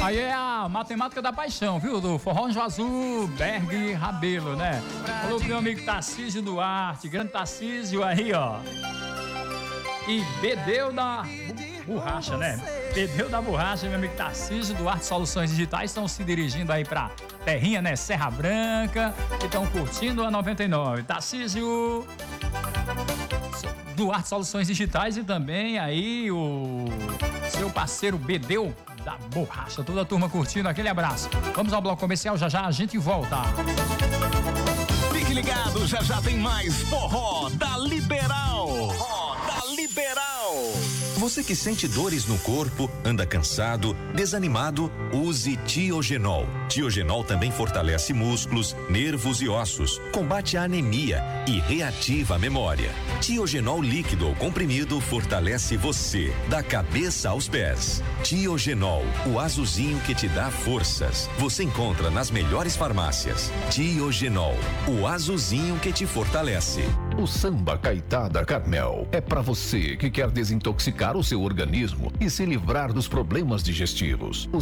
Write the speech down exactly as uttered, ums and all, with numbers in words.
Aí é a matemática da paixão, viu? Do Forró Juazu, Berg e Rabelo, né? Falou pro meu amigo Tarcísio Duarte, grande Tarcísio aí, ó. E Bedeu da Borracha, né? Bedeu da Borracha, meu amigo Tarcísio Duarte, Soluções Digitais, estão se dirigindo aí pra terrinha, né? Serra Branca, e estão curtindo a noventa e nove. Tarcísio Duarte, Soluções Digitais, e também aí o seu parceiro Bedeu da Borracha. Toda a turma curtindo, aquele abraço. Vamos ao bloco comercial, já já a gente volta. Fique ligado, já já tem mais Forró da Liberal. Forró da Liberal. Você que sente dores no corpo, anda cansado, desanimado, use Tiogenol. Tiogenol também fortalece músculos, nervos e ossos, combate a anemia e reativa a memória. Tiogenol líquido ou comprimido fortalece você, da cabeça aos pés. Tiogenol, o azulzinho que te dá forças. Você encontra nas melhores farmácias. Tiogenol, o azulzinho que te fortalece. O Samba Caitada Carmel é para você que quer desintoxicar o seu organismo e se livrar dos problemas digestivos. O